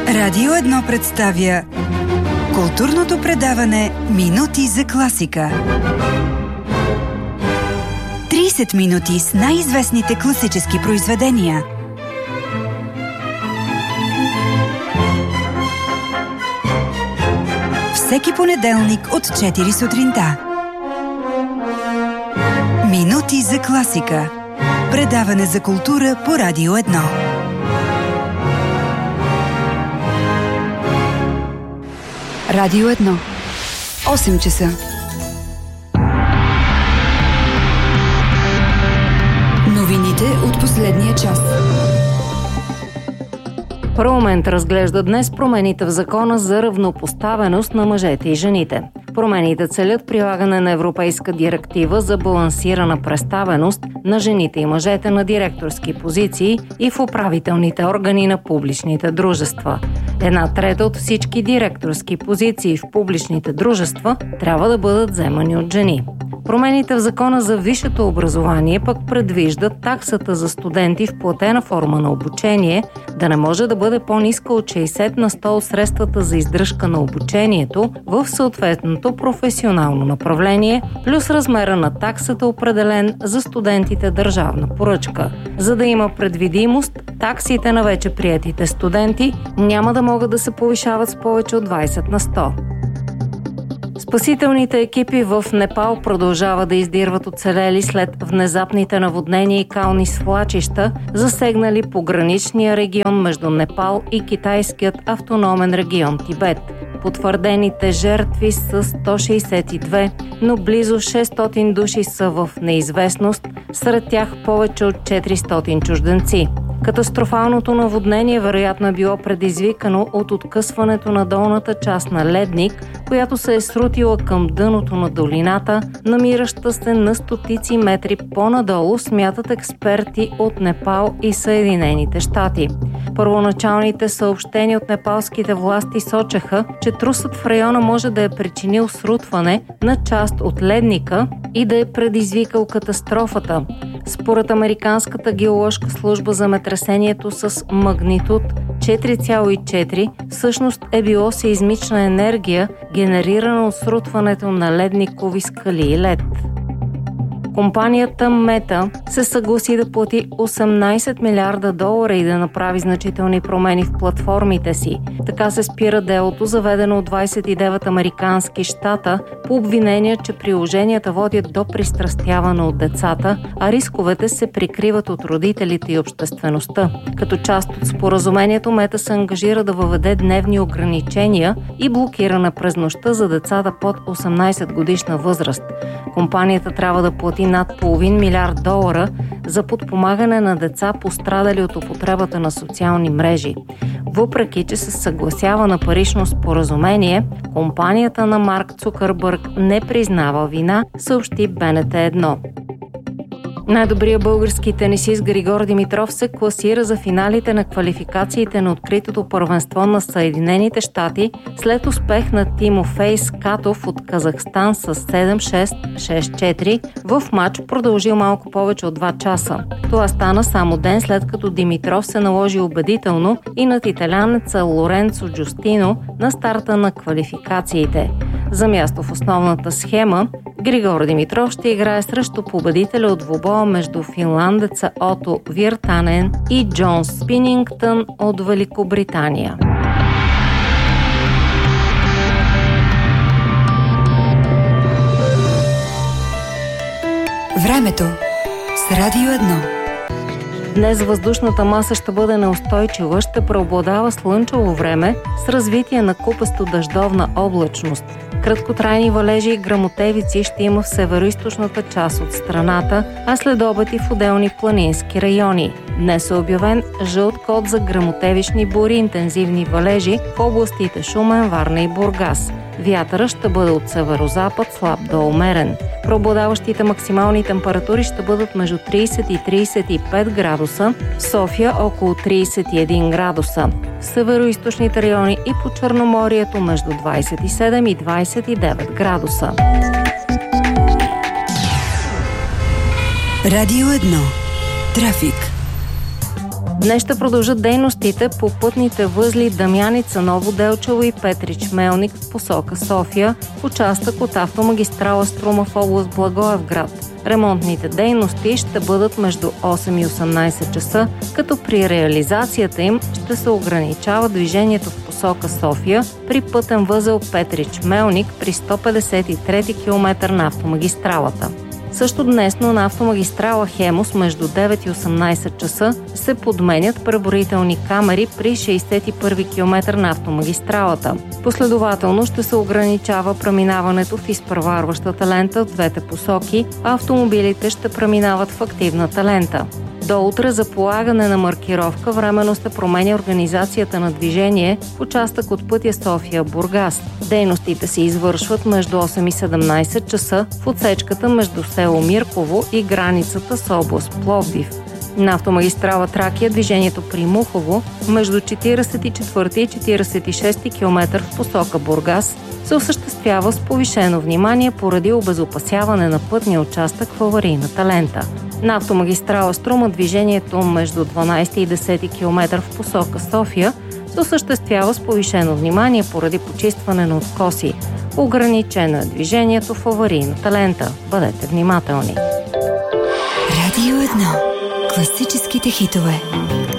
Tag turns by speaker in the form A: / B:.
A: Радио 1 представя културното предаване Минути за класика. 30 минути с най-известните класически произведения. Всеки понеделник от 4 сутринта. Минути за класика. Предаване за култура по Радио 1. Радио 1. 8 часа. Новините от последния час.
B: Парламент разглежда днес промените в закона за равнопоставеност на мъжете и жените. Промените целят прилагане на европейска директива за балансирана представеност на жените и мъжете на директорски позиции и в управителните органи на публичните дружества. 1/3 от всички директорски позиции в публичните дружества трябва да бъдат вземани от жени. Промените в закона за висшето образование пък предвиждат таксата за студенти в платена форма на обучение да не може да бъде по-ниска от 60% от средствата за издръжка на обучението в съответното професионално направление, плюс размера на таксата, определен за студентите държавна поръчка. За да има предвидимост, таксите на вече приетите студенти няма да могат да се повишават с повече от 20%. Спасителните екипи в Непал продължават да издирват оцелели след внезапните наводнения и кални свлачища, засегнали пограничния регион между Непал и китайският автономен регион Тибет. Потвърдените жертви са 162, но близо 600 души са в неизвестност, сред тях повече от 400 чужденци. Катастрофалното наводнение вероятно е било предизвикано от откъсването на долната част на ледник, която се е срутила към дъното на долината, намираща се на стотици метри по-надолу, смятат експерти от Непал и Съединените щати. Първоначалните съобщения от непалските власти сочеха, че трусът в района може да е причинил срутване на част от ледника и да е предизвикал катастрофата. Според Американската геоложка служба, земетресението с магнитуд 4,4 всъщност е било сеизмична енергия, генерирана от срутването на ледникови скали и лед. Компанията Мета се съгласи да плати $18 милиарда и да направи значителни промени в платформите си. Така се спира делото, заведено от 29 американски щата, по обвинение, че приложенията водят до пристрастяване от децата, а рисковете се прикриват от родителите и обществеността. Като част от споразумението, Мета се ангажира да въведе дневни ограничения и блокиране през нощта за децата под 18 годишна възраст. Компанията трябва да плати над $500 милиарда за подпомагане на деца, пострадали от употребата на социални мрежи. Въпреки че се съгласява на парично споразумение, компанията на Марк Цукърбърг не признава вина, съобщи БНТ 1. Най-добрият български тенисист Григор Димитров се класира за финалите на квалификациите на откритото първенство на Съединените щати след успех на Тимофей Скатов от Казахстан с 7-6, 6-4 в матч, продължил малко повече от 2 часа. Това стана само ден след като Димитров се наложи убедително и над италянеца Лоренцо Джустино на старта на квалификациите. За място в основната схема Григор Димитров ще играе срещу победителя от двубоя между финландеца Ото Виртанен и Джон Спинингтън от Великобритания.
A: Времето с Радио 1.
B: Днес въздушната маса ще бъде неустойчива, ще преобладава слънчево време с развитие на купесто дъждовна облачност. Краткотрайни валежи и гръмотевици ще има в североизточната част от страната, а след обед и в отделни планински райони. Днес е обявен жълт код за гръмотевични бури, интензивни валежи в областите Шумен, Варна и Бургас. Вятърът ще бъде от северозапад, слаб до умерен. Преобладаващите максимални температури ще бъдат между 30 и 35 градуса, в София около 31 градуса. В североизточните райони и по Черноморието между 27 и 29 градуса.
A: Радио 1. Трафик.
B: Днес ще продължат дейностите по пътните възли Дамяница, Ново Делчево и Петрич Мелник в посока София, в участък от автомагистрала Струма в област Благоевград. Ремонтните дейности ще бъдат между 8 и 18 часа, като при реализацията им ще се ограничава движението в посока София при пътен възел Петрич Мелник при 153 км на автомагистралата. Също днес, но на автомагистрала Хемус между 9 и 18 часа се подменят преброителни камери при 61 км на автомагистралата. Последователно ще се ограничава преминаването в изпреварващата лента в двете посоки, а автомобилите ще преминават в активната лента. До утре за полагане на маркировка временно се променя организацията на движение в участък от пътя София-Бургас. Дейностите се извършват между 8 и 17 часа в отсечката между село Мирково и границата с област Пловдив. На автомагистрала Тракия движението при Мухово между 44 и 46 км в посока Бургас се осъществява с повишено внимание поради обезопасяване на пътния участък в аварийната лента. На автомагистрала Струма движението между 12 и 10 км в посока София се осъществява с повишено внимание поради почистване на откоси. Ограничено е движението в аварийната лента. Бъдете внимателни.
A: Радио 1. Класическите хитове.